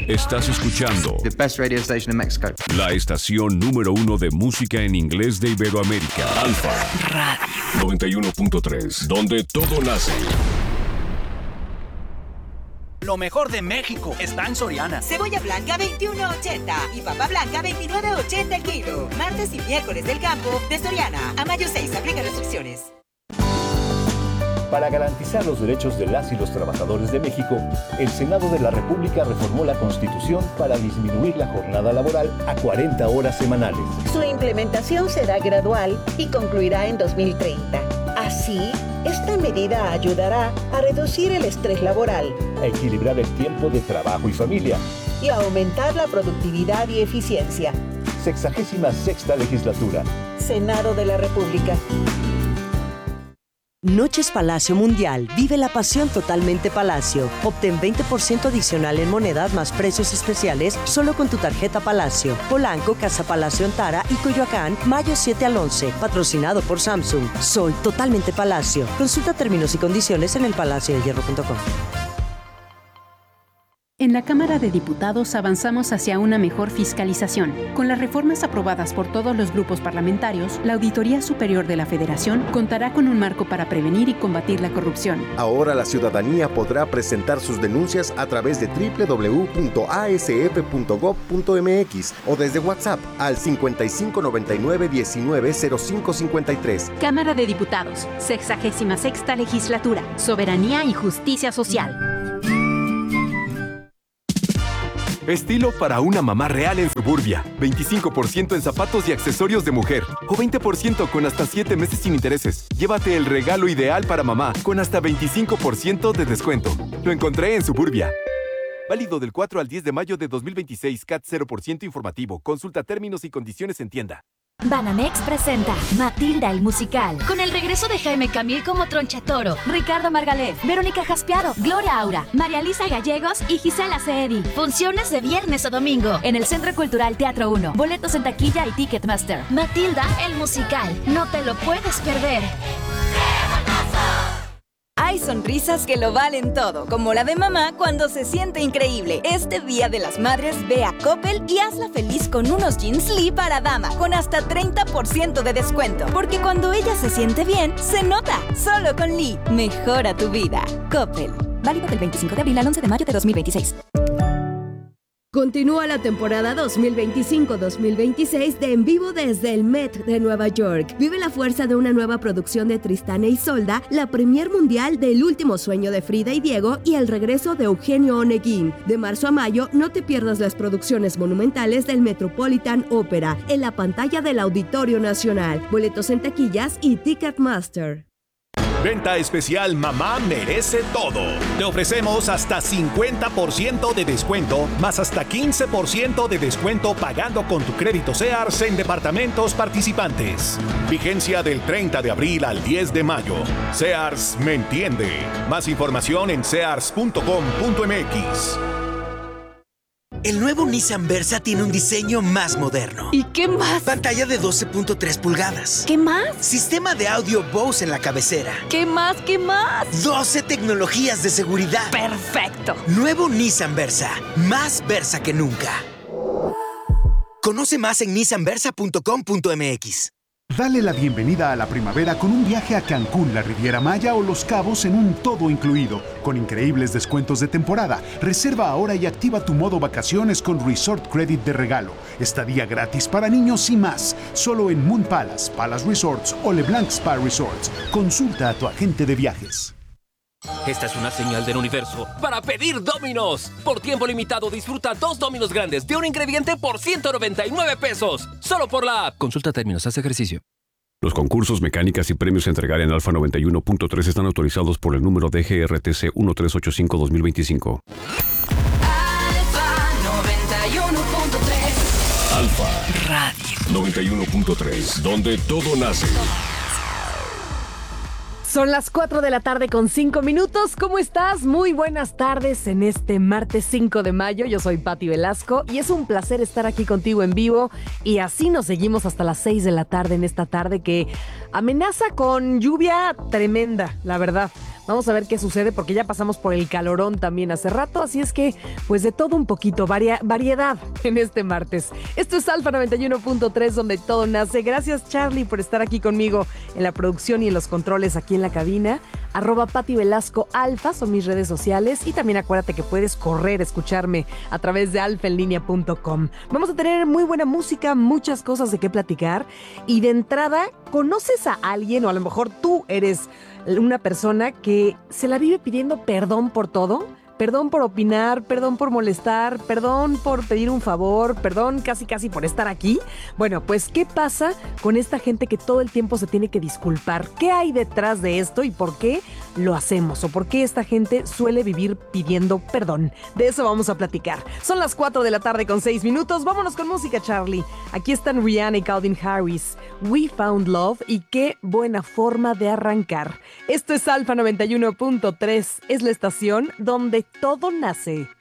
Estás escuchando The best radio station in Mexico. La estación número 1 de música en inglés de Iberoamérica. Alfa Radio 91.3, donde todo nace. Lo mejor de México está en Soriana. Cebolla blanca 21.80 y papa blanca 29.80 el kilo. Martes y miércoles del campo de Soriana. A mayo 6 aplica restricciones. Para garantizar los derechos de las y los trabajadores de México, el Senado de la República reformó la Constitución para disminuir la jornada laboral a 40 horas semanales. Su implementación será gradual y concluirá en 2030. Así, esta medida ayudará a reducir el estrés laboral, a equilibrar el tiempo de trabajo y familia y a aumentar la productividad y eficiencia. 66ª Legislatura. Senado de la República. Noches Palacio Mundial. Vive la pasión totalmente Palacio. Obtén 20% adicional en monedad más precios especiales solo con tu tarjeta Palacio. Polanco, Casa Palacio Antara y Coyoacán, mayo 7 al 11. Patrocinado por Samsung. Soy totalmente Palacio. Consulta términos y condiciones en elpalaciodehierro.com. En la Cámara de Diputados avanzamos hacia una mejor fiscalización. Con las reformas aprobadas por todos los grupos parlamentarios, la Auditoría Superior de la Federación contará con un marco para prevenir y combatir la corrupción. Ahora la ciudadanía podrá presentar sus denuncias a través de www.asf.gov.mx o desde WhatsApp al 5599-190553. Cámara de Diputados, 66ª Legislatura, Soberanía y Justicia Social. Estilo para una mamá real en Suburbia. 25% en zapatos y accesorios de mujer. O 20% con hasta 7 meses sin intereses. Llévate el regalo ideal para mamá con hasta 25% de descuento. Lo encontré en Suburbia. Válido del 4 al 10 de mayo de 2026. CAT 0% informativo. Consulta términos y condiciones en tienda. Banamex presenta Matilda el musical, con el regreso de Jaime Camil como Tronchatoro, Ricardo Margalef, Verónica Jaspiaro, Gloria Aura, María Lisa Gallegos y Gisela Ceedi. Funciones de viernes a domingo en el Centro Cultural Teatro 1. Boletos en taquilla y Ticketmaster. Matilda el musical, no te lo puedes perder. Hay sonrisas que lo valen todo, como la de mamá cuando se siente increíble. Este Día de las Madres, ve a Coppel y hazla feliz con unos jeans Lee para dama, con hasta 30% de descuento. Porque cuando ella se siente bien, se nota. Solo con Lee, mejora tu vida. Coppel. Válido del 25 de abril al 11 de mayo de 2026. Continúa la temporada 2025-2026 de En Vivo desde el Met de Nueva York. Vive la fuerza de una nueva producción de Tristán e Isolda, la premier mundial de El último sueño de Frida y Diego y el regreso de Eugenio Oneguín. De marzo a mayo, no te pierdas las producciones monumentales del Metropolitan Opera en la pantalla del Auditorio Nacional. Boletos en taquillas y Ticketmaster. Venta especial Mamá Merece Todo. Te ofrecemos hasta 50% de descuento, más hasta 15% de descuento pagando con tu crédito Sears en departamentos participantes. Vigencia del 30 de abril al 10 de mayo. Sears me entiende. Más información en sears.com.mx. El nuevo Nissan Versa tiene un diseño más moderno. ¿Y qué más? Pantalla de 12.3 pulgadas. ¿Qué más? Sistema de audio Bose en la cabecera. ¿Qué más? ¿Qué más? 12 tecnologías de seguridad. ¡Perfecto! Nuevo Nissan Versa. Más Versa que nunca. Conoce más en nissanversa.com.mx. Dale la bienvenida a la primavera con un viaje a Cancún, la Riviera Maya o Los Cabos en un todo incluido, con increíbles descuentos de temporada. Reserva ahora y activa tu modo vacaciones con Resort Credit de regalo. Estadía gratis para niños y más. Solo en Moon Palace, Palace Resorts o LeBlanc Spa Resorts. Consulta a tu agente de viajes. Esta es una señal del universo para pedir Domino's. Por tiempo limitado disfruta 2 Domino's grandes de un ingrediente por 199 pesos. Solo por la app. Consulta términos, haz ejercicio. Los concursos, mecánicas y premios a entregar en Alfa 91.3 están autorizados por el número DGRTC 1385-2025. Alfa 91.3. Alfa Radio 91.3, donde todo nace. Son las 4 de la tarde con 5 minutos. ¿Cómo estás? Muy buenas tardes en este martes 5 de mayo. Yo soy Pati Velasco y es un placer estar aquí contigo en vivo. Y así nos seguimos hasta las 6 de la tarde en esta tarde que amenaza con lluvia tremenda, la verdad. Vamos a ver qué sucede porque ya pasamos por el calorón también hace rato, así es que pues de todo un poquito, variedad en este martes. Esto es Alfa 91.3 donde todo nace. Gracias Charlie por estar aquí conmigo en la producción y en los controles aquí en la cabina. @Pati Velasco Alfa son mis redes sociales y también acuérdate que puedes correr, escucharme a través de alfaenlinea.com. Vamos a tener muy buena música, muchas cosas de qué platicar y de entrada, ¿conoces a alguien o a lo mejor tú eres una persona que se la vive pidiendo perdón por todo? Perdón por opinar, perdón por molestar, perdón por pedir un favor, perdón casi por estar aquí. Bueno, pues, ¿qué pasa con esta gente que todo el tiempo se tiene que disculpar? ¿Qué hay detrás de esto y por qué lo hacemos? ¿O por qué esta gente suele vivir pidiendo perdón? De eso vamos a platicar. Son las 4 de la tarde con 6 minutos. Vámonos con música, Charlie. Aquí están Rihanna y Calvin Harris. We Found Love y qué buena forma de arrancar. Esto es Alfa 91.3. Es la estación donde todo nace.